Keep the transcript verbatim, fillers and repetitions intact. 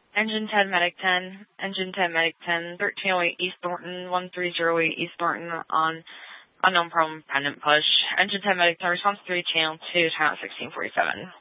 Engine ten, Medic ten, Engine ten, Medic ten, thirteen oh eight East Thornton, one three zero eight East Thornton on unknown problem pendant push. Engine ten, Medic ten, response three, channel two, time sixteen forty-seven.